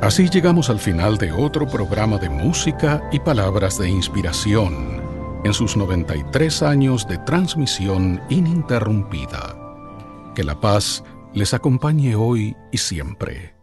Así llegamos al final de otro programa de música y palabras de inspiración en sus 93 años de transmisión ininterrumpida. Que la paz les acompañe hoy y siempre.